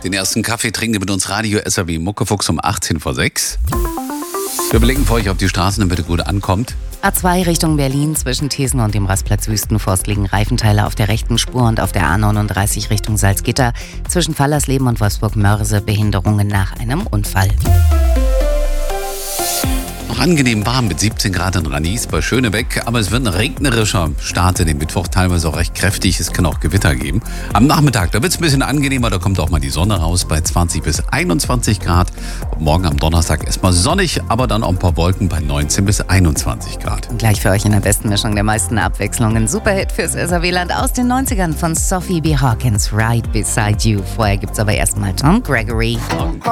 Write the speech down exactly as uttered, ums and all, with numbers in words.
Den ersten Kaffee trinken mit uns Radio S R W Muckefuchs um achtzehn vor sechs. Wir blicken für euch auf die Straßen, damit ihr gut ankommt. A zwei Richtung Berlin zwischen Thesen und dem Rastplatz Wüstenforst liegen Reifenteile auf der rechten Spur und auf der A neununddreißig Richtung Salzgitter zwischen Fallersleben und Wolfsburg-Mörse Behinderungen nach einem Unfall. Noch angenehm warm mit siebzehn Grad in Ranis bei Schönebeck, aber es wird ein regnerischer Start in den Mittwoch, teilweise auch recht kräftig. Es kann auch Gewitter geben. Am Nachmittag, da wird es ein bisschen angenehmer, da kommt auch mal die Sonne raus bei zwanzig bis einundzwanzig Grad. Und morgen am Donnerstag erstmal sonnig, aber dann auch ein paar Wolken bei neunzehn bis einundzwanzig Grad. Und gleich für euch in der besten Mischung der meisten Abwechslungen. Superhit fürs S R W-Land aus den neunzigern von Sophie B. Hawkins, Right Beside You. Vorher gibt's aber erstmal Tom Gregory.